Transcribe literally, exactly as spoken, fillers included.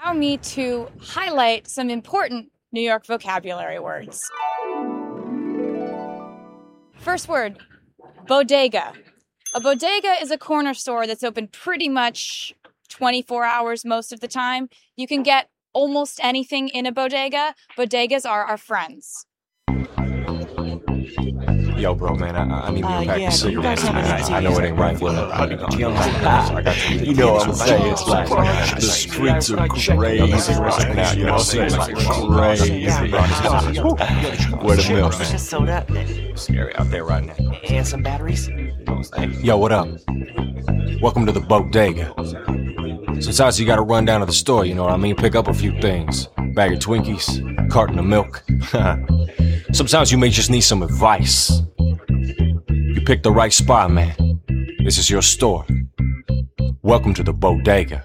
Allow me to highlight some important New York vocabulary words. First word, bodega. A bodega is a corner store that's open pretty much twenty-four hours most of the time. You can get almost anything in a bodega. Bodegas are our friends. Yo, bro, man, I, I need me a Uh, pack yeah, of cigarettes, you guys man. have I, I know it ain't right, but I, I got you. You know what I'm saying? It's like the streets are crazy right now. You know what I'm saying? It's crazy. Where the milk, man? Just soda Scary out there right now. and some batteries. Yo, what up? Welcome to the bodega. Sometimes you gotta run down to the store, you know what I mean? Pick up a few things. Bag of Twinkies, carton of milk. Sometimes you may just need some advice. You picked the right spot, man. This is your store. Welcome to the bodega.